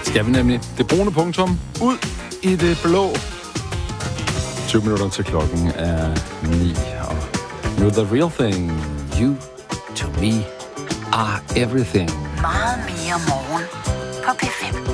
Skal vi nemlig. Det brune punktum ud i det blå. 20 minutter til klokken er 9. Og nu the real thing. You to me are everything. Meget mere morgen på P5.